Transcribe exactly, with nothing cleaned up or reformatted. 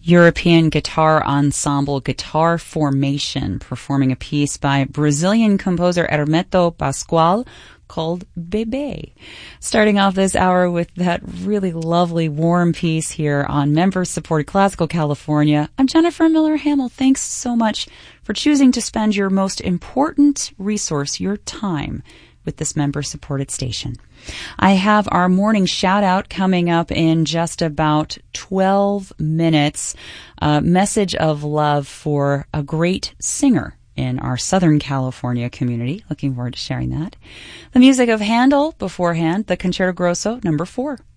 European guitar ensemble Guitar Formation, performing a piece by Brazilian composer Hermeto Pascoal called Bebê. Starting off this hour with that really lovely warm piece here on member-supported Classical California. I'm Jennifer Miller Hamill. Thanks so much for choosing to spend your most important resource, your time, with this member-supported station. I have our morning shout-out coming up in just about twelve minutes. A message of love for a great singer in our Southern California community. Looking forward to sharing that. The music of Handel beforehand, the Concerto Grosso, number four.